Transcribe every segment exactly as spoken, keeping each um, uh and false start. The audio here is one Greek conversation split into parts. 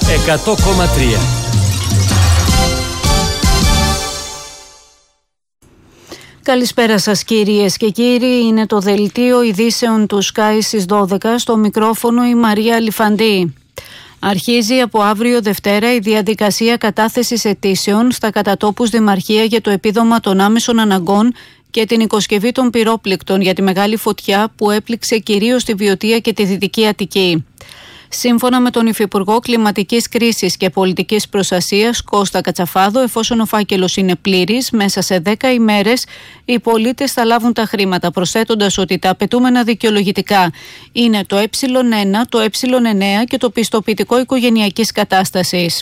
εκατό κόμμα τρία. Καλησπέρα σας κυρίες και κύριοι, είναι το δελτίο ειδήσεων του Sky στις δώδεκα, στο μικρόφωνο η Μαρία Λιφαντή. Αρχίζει από αύριο Δευτέρα η διαδικασία κατάθεσης αιτήσεων στα κατατόπους Δημαρχία για το επίδομα των άμεσων αναγκών και την οικοσκευή των πυρόπληκτων για τη μεγάλη φωτιά που έπληξε κυρίως τη Βιωτία και τη Δυτική Αττική. Σύμφωνα με τον Υφυπουργό Κλιματικής Κρίσης και Πολιτικής Προστασίας Κώστα Κατσαφάδο, εφόσον ο φάκελος είναι πλήρης, μέσα σε δέκα ημέρες οι πολίτες θα λάβουν τα χρήματα, προσθέτοντας ότι τα απαιτούμενα δικαιολογητικά είναι το ε ένα, το ε εννέα και το πιστοποιητικό οικογενειακής κατάστασης.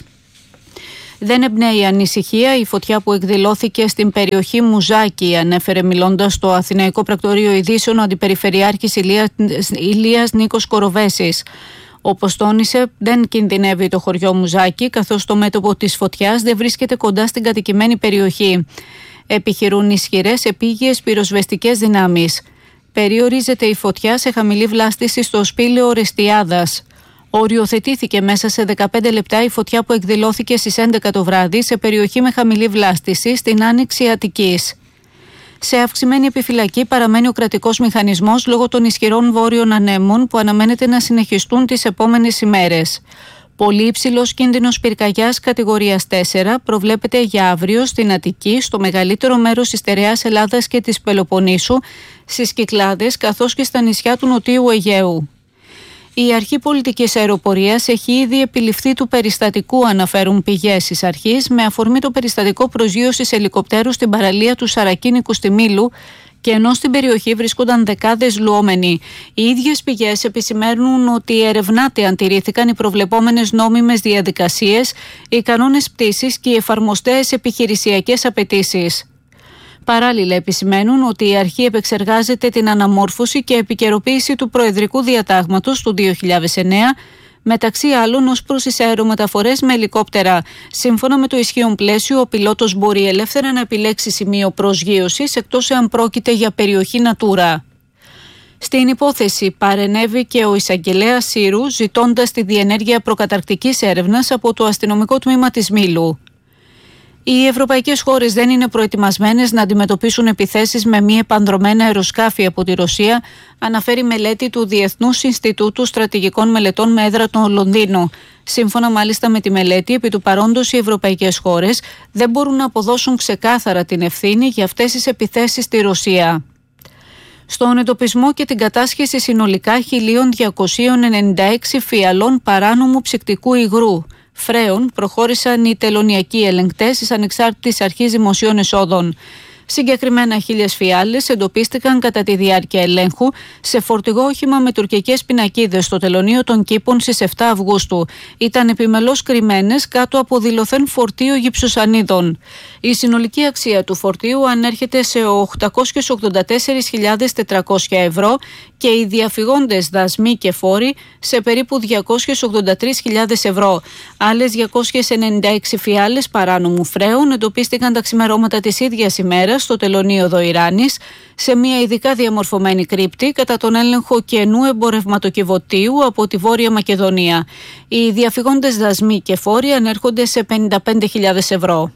Δεν εμπνέει ανησυχία η φωτιά που εκδηλώθηκε στην περιοχή Μουζάκη, ανέφερε μιλώντας στο Αθηναϊκό Πρακτορείο Ειδήσεων ο Αντιπεριφερειάρχης Ηλίας Νίκος Κοροβέσης. Όπως τόνισε, δεν κινδυνεύει το χωριό Μουζάκη, καθώς το μέτωπο της φωτιάς δεν βρίσκεται κοντά στην κατοικημένη περιοχή. Επιχειρούν ισχυρές επίγειες πυροσβεστικές δυνάμεις. Περιορίζεται η φωτιά σε χαμηλή βλάστηση στο σπήλαιο Ρεστιάδας. Οριοθετήθηκε μέσα σε δεκαπέντε λεπτά η φωτιά που εκδηλώθηκε στις έντεκα το βράδυ σε περιοχή με χαμηλή βλάστηση στην Άνοιξη Αττικής. Σε αυξημένη επιφυλακή παραμένει ο κρατικός μηχανισμός λόγω των ισχυρών βόρειων ανέμων που αναμένεται να συνεχιστούν τις επόμενες ημέρες. Πολύ υψηλός κίνδυνος πυρκαγιάς κατηγορίας τέσσερα προβλέπεται για αύριο στην Αττική, στο μεγαλύτερο μέρος της στερεάς Ελλάδας και της Πελοποννήσου, στις Κυκλάδες καθώς και στα νησιά του Νοτίου Αιγαίου. Η Αρχή Πολιτικής Αεροπορίας έχει ήδη επιληφθεί του περιστατικού, αναφέρουν πηγές της αρχής, με αφορμή το περιστατικό προσγείωσης ελικοπτέρου στην παραλία του Σαρακίνικου στη Μήλου, και ενώ στην περιοχή βρίσκονταν δεκάδες λουόμενοι. Οι ίδιες πηγές επισημαίνουν ότι ερευνάται αν τηρήθηκαν οι προβλεπόμενες νόμιμες διαδικασίες, οι κανόνες πτήσης και οι εφαρμοστές επιχειρησιακές απαιτήσεις. Παράλληλα, επισημαίνουν ότι η αρχή επεξεργάζεται την αναμόρφωση και επικαιροποίηση του Προεδρικού Διατάγματος του δύο χιλιάδες εννέα, μεταξύ άλλων ως προς τις αερομεταφορές με ελικόπτερα. Σύμφωνα με το ισχύον πλαίσιο, ο πιλότος μπορεί ελεύθερα να επιλέξει σημείο προσγείωσης, εκτός εάν πρόκειται για περιοχή Natura. Στην υπόθεση παρενέβη και ο εισαγγελέας Σύρου, ζητώντας τη διενέργεια προκαταρκτικής έρευνας από το αστυνομικό τμήμα της Μήλου. Οι ευρωπαϊκές χώρες δεν είναι προετοιμασμένες να αντιμετωπίσουν επιθέσεις με μη επανδρωμένα αεροσκάφη από τη Ρωσία, αναφέρει μελέτη του Διεθνούς Ινστιτούτου Στρατηγικών Μελετών με έδρα το Λονδίνο. Σύμφωνα μάλιστα με τη μελέτη, επί του παρόντος οι ευρωπαϊκές χώρες δεν μπορούν να αποδώσουν ξεκάθαρα την ευθύνη για αυτές τις επιθέσεις στη Ρωσία. Στον εντοπισμό και την κατάσχεση συνολικά χίλια διακόσια ενενήντα έξι φιαλών παράνομου ψυκτικού υγρού φρέων προχώρησαν οι τελωνιακοί ελεγκτές της Ανεξάρτητης Αρχής Δημοσίων Εσόδων. Συγκεκριμένα χίλιες φιάλες εντοπίστηκαν κατά τη διάρκεια ελέγχου σε φορτηγό όχημα με τουρκικές πινακίδες στο τελωνείο των Κήπων στις επτά Αυγούστου. Ήταν επιμελώς κρυμμένες κάτω από δηλωθέν φορτίο γυψοσανίδων. Η συνολική αξία του φορτίου ανέρχεται σε οκτακόσιες ογδόντα τέσσερις χιλιάδες τετρακόσια ευρώ και οι διαφυγόντες δασμοί και φόροι σε περίπου διακόσιες ογδόντα τρεις χιλιάδες ευρώ. Άλλες διακόσιες ενενήντα έξι φιάλες παράνομου φρέων εντοπίστηκαν τα ξημερώματα της ίδιας ημέρας στο τελωνείο Δοϊράνης, σε μια ειδικά διαμορφωμένη κρύπτη κατά τον έλεγχο κενού εμπορευματοκιβωτίου από τη Βόρεια Μακεδονία. Οι διαφυγόντες δασμοί και φόροι ανέρχονται σε πενήντα πέντε χιλιάδες ευρώ.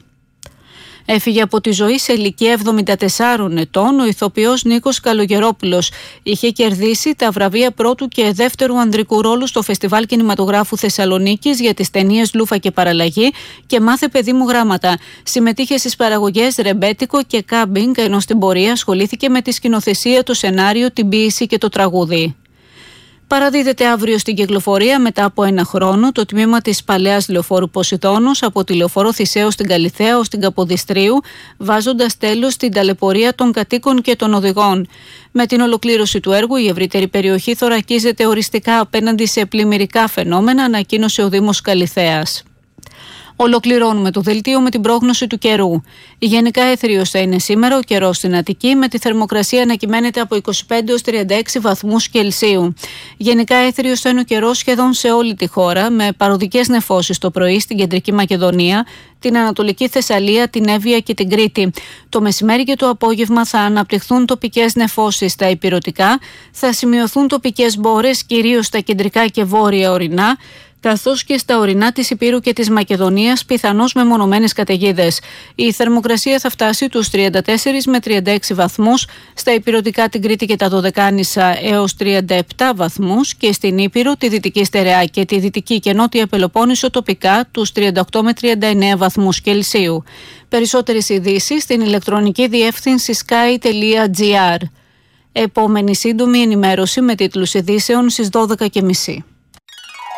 Έφυγε από τη ζωή σε ηλικία εβδομήντα τεσσάρων ετών ο ηθοποιός Νίκος Καλογερόπουλος. Είχε κερδίσει τα βραβεία πρώτου και δεύτερου ανδρικού ρόλου στο Φεστιβάλ Κινηματογράφου Θεσσαλονίκης για τις ταινίες Λούφα και Παραλλαγή και Μάθε παιδί μου γράμματα. Συμμετείχε στις παραγωγές Ρεμπέτικο και Κάμπινγκ, ενώ στην πορεία ασχολήθηκε με τη σκηνοθεσία, το σενάριο, την ποίηση και το τραγούδι. Παραδίδεται αύριο στην κυκλοφορία μετά από ένα χρόνο το τμήμα της παλαιάς λεωφόρου Ποσειδώνος από τη λεωφόρο Θησέως στην Καλιθέα ως την Καποδιστρίου, βάζοντας τέλος στην ταλαιπωρία των κατοίκων και των οδηγών. Με την ολοκλήρωση του έργου, η ευρύτερη περιοχή θωρακίζεται οριστικά απέναντι σε πλημμυρικά φαινόμενα, ανακοίνωσε ο Δήμος Καλιθέας. Ολοκληρώνουμε το δελτίο με την πρόγνωση του καιρού. Η γενικά έθριος θα είναι σήμερα ο καιρός στην Αττική, με τη θερμοκρασία να κυμαίνεται από είκοσι πέντε έως τριάντα έξι βαθμούς Κελσίου. Γενικά έθριος θα είναι ο καιρός σχεδόν σε όλη τη χώρα, με παροδικές νεφώσεις το πρωί στην Κεντρική Μακεδονία, την Ανατολική Θεσσαλία, την Εύβοια και την Κρήτη. Το μεσημέρι και το απόγευμα θα αναπτυχθούν τοπικές νεφώσεις στα ηπειρωτικά, θα σημειωθούν τοπικές μπόρες κυρίως στα κεντρικά και βόρεια ορεινά. καθώς και στα ορεινά της Ηπείρου και της Μακεδονίας πιθανώς μεμονωμένες καταιγίδες. Η θερμοκρασία θα φτάσει τους τριάντα τέσσερα με τριάντα έξι βαθμούς, στα ηπειρωτικά την Κρήτη και τα Δωδεκάνησα έως τριάντα επτά βαθμούς και στην Ήπειρο, τη Δυτική Στερεά και τη Δυτική και Νότια Πελοπόννησο τοπικά τους τριάντα οκτώ με τριάντα εννέα βαθμούς Κελσίου. Περισσότερες ειδήσεις στην ηλεκτρονική διεύθυνση sky τελεία gr. Επόμενη σύντομη ενημέρωση με τίτλους ειδήσεων στις δώδεκα και μισή.